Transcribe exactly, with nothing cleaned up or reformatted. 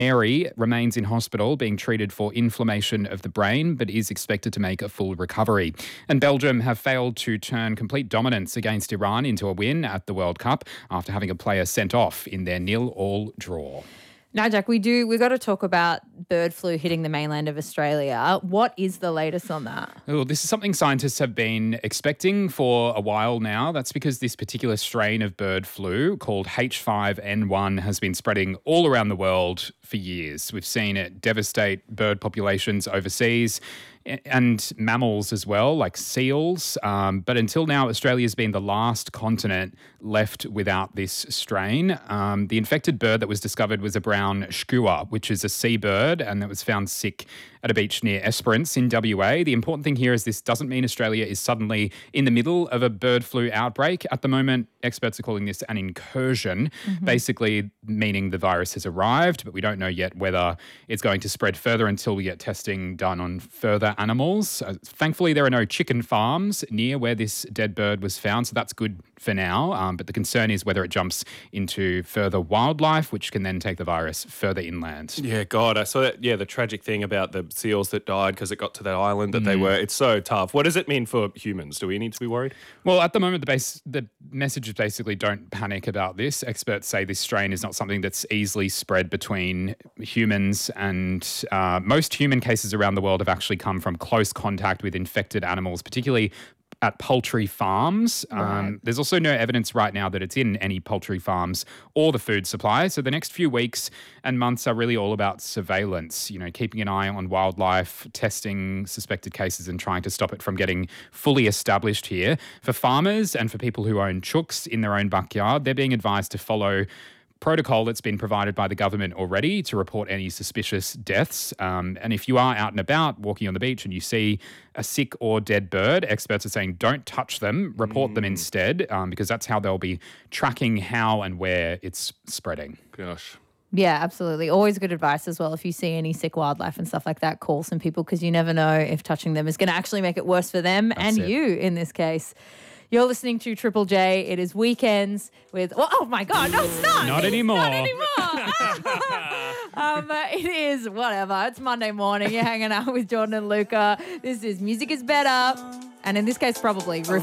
Mary remains in hospital being treated for inflammation of the brain, but is expected to make a full recovery. And Belgium have failed to turn complete dominance against Iran into a win at the World Cup after having a player sent off in their nil-all draw. Now, Jack, we do, we've got to talk about bird flu hitting the mainland of Australia. What is the latest on that? Oh, this is something scientists have been expecting for a while now. That's because this particular strain of bird flu called H five N one has been spreading all around the world for years. We've seen it devastate bird populations overseas and mammals as well, like seals. Um, but until now, Australia's been the last continent left without this strain. Um, the infected bird that was discovered was a brown skua, which is a seabird, and that was found sick at a beach near Esperance in W A. The important thing here is this doesn't mean Australia is suddenly in the middle of a bird flu outbreak. At the moment, experts are calling this an incursion, mm-hmm. basically meaning the virus has arrived, but we don't know yet whether it's going to spread further until we get testing done on further animals. Uh, thankfully, there are no chicken farms near where this dead bird was found, so that's good for now. Um, but the concern is whether it jumps into further wildlife, which can then take the virus further inland. Yeah, God, I saw that. Yeah, the tragic thing about the seals that died because it got to that island that mm. they were. It's so tough. What does it mean for humans? Do we need to be worried? Well, at the moment, the base the message is basically don't panic about this. Experts say this strain is not something that's easily spread between humans, and uh, most human cases around the world have actually come from close contact with infected animals, particularly at poultry farms. Right. Um, there's also no evidence right now that it's in any poultry farms or the food supply. So the next few weeks and months are really all about surveillance, you know, keeping an eye on wildlife, testing suspected cases and trying to stop it from getting fully established here. For farmers and for people who own chooks in their own backyard, they're being advised to follow protocol that's been provided by the government already to report any suspicious deaths. Um, and if you are out and about walking on the beach and you see a sick or dead bird, experts are saying don't touch them, report mm. them instead, um, because that's how they'll be tracking how and where it's spreading. Gosh. Yeah, absolutely. Always good advice as well. If you see any sick wildlife and stuff like that, call some people because you never know if touching them is going to actually make it worse for them that's and it. you in this case. You're listening to Triple J. It is weekends with... Oh, oh my God, no, it's not. Not anymore. Not anymore. um, uh, it is, whatever. It's Monday morning. You're hanging out with Jordan and Luca. This is Music is Better. And in this case, probably...